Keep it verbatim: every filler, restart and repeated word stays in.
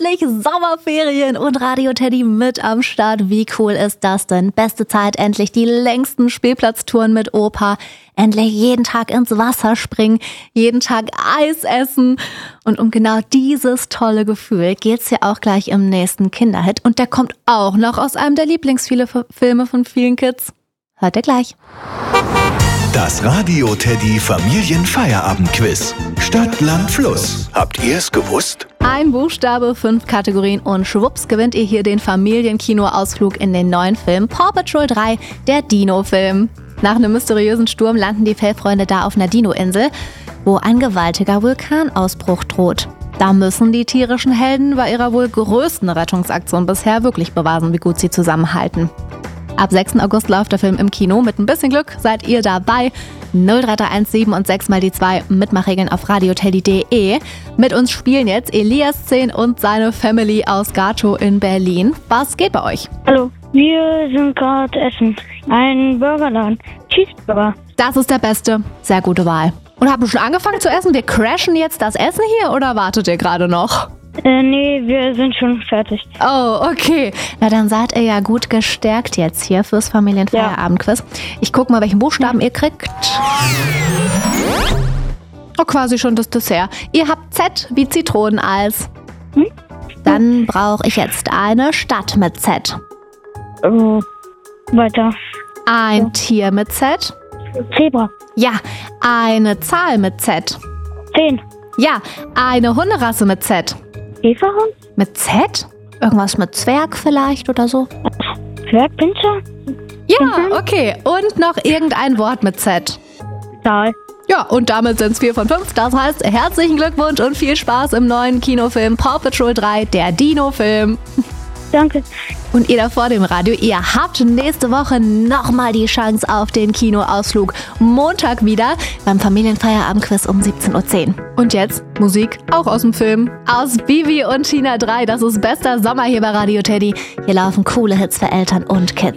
endlich Sommerferien und Radio Teddy mit am Start. Wie cool ist das denn? Beste Zeit, endlich die längsten Spielplatztouren mit Opa. Endlich jeden Tag ins Wasser springen, jeden Tag Eis essen. Und um genau dieses tolle Gefühl geht's ja auch gleich im nächsten Kinderhit. Und der kommt auch noch aus einem der Lieblingsfilme von vielen Kids. Hört ihr gleich. Das Radio Teddy Familienfeierabend-Quiz. Stadt, Land, Fluss. Habt ihr es gewusst? Ein Buchstabe, fünf Kategorien und schwupps gewinnt ihr hier den Familienkinoausflug in den neuen Film Paw Patrol drei, der Dino-Film. Nach einem mysteriösen Sturm landen die Fellfreunde da auf einer Dino-Insel, wo ein gewaltiger Vulkanausbruch droht. Da müssen die tierischen Helden bei ihrer wohl größten Rettungsaktion bisher wirklich beweisen, wie gut sie zusammenhalten. Ab sechsten August läuft der Film im Kino. Mit ein bisschen Glück seid ihr dabei. null drei drei eins sieben und sechs mal die zwei. Mitmachregeln auf radioteddy punkt de. Mit uns spielen jetzt Elias zehn und seine Family aus Gatow in Berlin. Was geht bei euch? Hallo, wir sind gerade essen. Ein Burgerladen. Cheeseburger. Das ist der beste. Sehr gute Wahl. Und habt ihr schon angefangen zu essen? Wir crashen jetzt das Essen hier oder wartet ihr gerade noch? Äh, nee, wir sind schon fertig. Oh, okay. Na, dann seid ihr ja gut gestärkt jetzt hier fürs Familienfeierabendquiz. Ich guck mal, welchen Buchstaben ihr kriegt. Oh, quasi schon das Dessert. Ihr habt Z wie Zitroneneis. Hm? Dann brauche ich jetzt eine Stadt mit Z. Oh, weiter. Ein ja. Tier mit Z. Zebra. Ja, eine Zahl mit Z. Zehn. Ja, eine Hunderasse mit Z. Schäferhund? Mit Z? Irgendwas mit Zwerg vielleicht oder so? Zwergpinscher? Ja, okay. Und noch irgendein Wort mit Z. Zahl. Ja, und damit sind es vier von fünf. Das heißt, herzlichen Glückwunsch und viel Spaß im neuen Kinofilm Paw Patrol drei, der Dino-Film. Danke. Und ihr da vor dem Radio, ihr habt nächste Woche nochmal die Chance auf den Kinoausflug. Montag wieder beim Familienfeierabendquiz um siebzehn Uhr zehn. Und jetzt Musik, auch aus dem Film. Aus Bibi und Tina drei. Das ist bester Sommer hier bei Radio Teddy. Hier laufen coole Hits für Eltern und Kids.